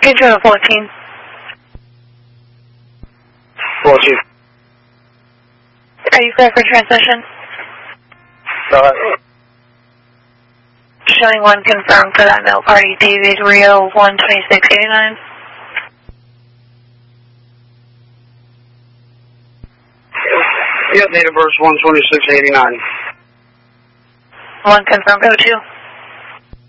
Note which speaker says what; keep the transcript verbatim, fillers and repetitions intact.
Speaker 1: Control fourteen.
Speaker 2: fourteen.
Speaker 1: Are you clear for transmission?
Speaker 2: Uh,
Speaker 1: Showing one confirmed for that mail party, David Rio one twenty-six eighty-nine.
Speaker 2: Yep, date of birth one twenty-six eighty-nine.
Speaker 1: One confirmed, go to.